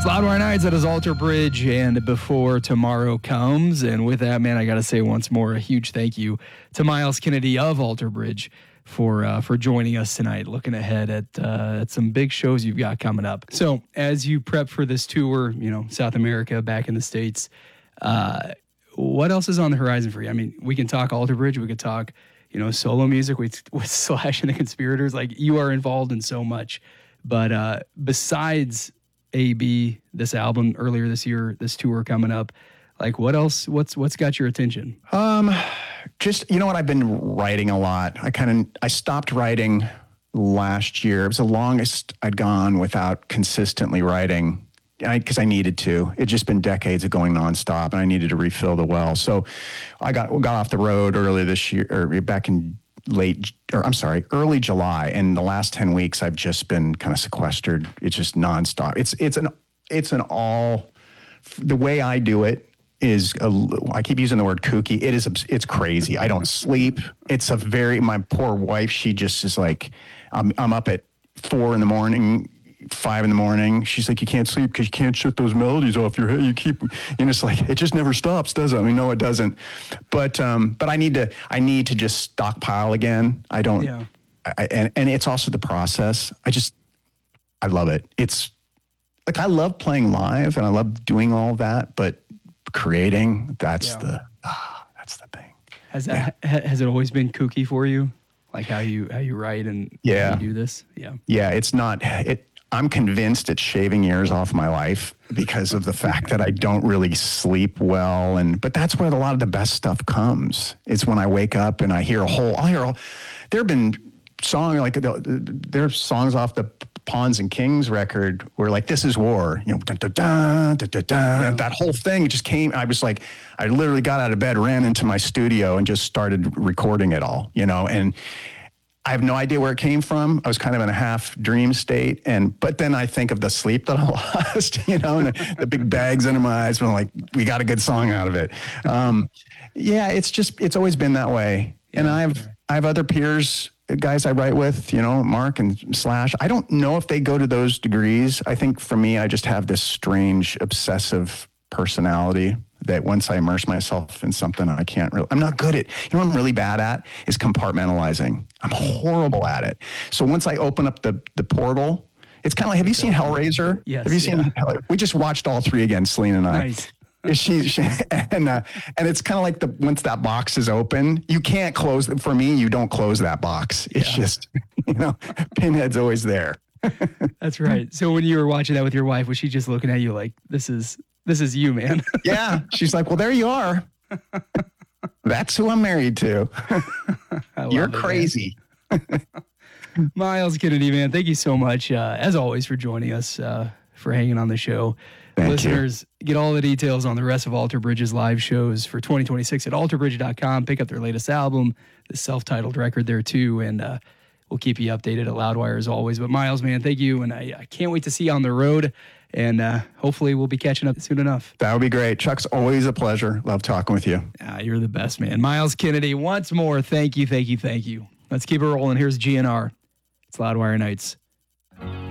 It's Loudwire Nights. That is Alter Bridge and Before Tomorrow Comes. And with that, man, I got to say once more a huge thank you to Myles Kennedy of Alter Bridge for joining us tonight, looking ahead at some big shows you've got coming up. So as you prep for this tour, South America, back in the States, what else is on the horizon for you? I mean, we can talk Alter Bridge. We could talk, solo music with Slash and the Conspirators. Like, you are involved in so much. But besides AB, this album earlier this year, this tour coming up, like, what else? What's got your attention? Just, what, I've been writing a lot. I stopped writing last year. It was the longest I'd gone without consistently writing, because I needed to. It'd just been decades of going nonstop, and I needed to refill the well. So I got off the road earlier this year, or back in early July, and the last 10 weeks I've just been kind of sequestered. It's just nonstop. It's an all, the way I do it is, I keep using the word kooky. It's crazy. I don't sleep. My poor wife, she just is like, I'm up at 4 a.m, 5 a.m. She's like, you can't sleep because you can't shut those melodies off your head. You keep, it's like, it just never stops, does it? I mean, no, it doesn't. But I need to just stockpile again. I don't, yeah. And it's also the process. I love it. It's like, I love playing live and I love doing all that, but creating, that's the thing. Has it always been kooky for you? Like how you write and you do this? Yeah. Yeah. I'm convinced it's shaving years off my life because of the fact that I don't really sleep well. But that's where a lot of the best stuff comes. It's when I wake up and I hear there have been songs, like there's songs off the Pawns and Kings record where, like, This Is War, dun, dun, dun, dun, dun, dun, that whole thing just came. I was like, I literally got out of bed, ran into my studio and just started recording it all, and I have no idea where it came from. I was kind of in a half dream state. But then I think of the sleep that I lost, and the big bags under my eyes. And I'm like, we got a good song out of it. It's always been that way. And I have other peers, guys I write with, Mark and Slash. I don't know if they go to those degrees. I think for me, I just have this strange obsessive personality that once I immerse myself in something, I'm not good at, what I'm really bad at is compartmentalizing. I'm horrible at it. So once I open up the portal, it's kind of like, have you seen Hellraiser? Yes. Have you seen, we just watched all three again, Celine and I. Nice. And it's kind of like once that box is open, you can't close, for me, you don't close that box. It's just, Pinhead's always there. That's right. So when you were watching that with your wife, was she just looking at you like, this is you, man? Yeah. She's like, well, there you are. That's who I'm married to. You're crazy. Myles Kennedy, man, thank you so much, as always, for joining us, for hanging on the show. Listeners, get all the details on the rest of Alter Bridge's live shows for 2026 at alterbridge.com. Pick up their latest album, the self-titled record there too, and we'll keep you updated at Loudwire as always. But Myles, man, thank you, and I can't wait to see you on the road, and hopefully we'll be catching up soon enough. That would be great. Chuck's always a pleasure. Love talking with you. You're the best, man. Myles Kennedy, once more, thank you. Let's keep it rolling. Here's GNR. It's Loudwire Nights.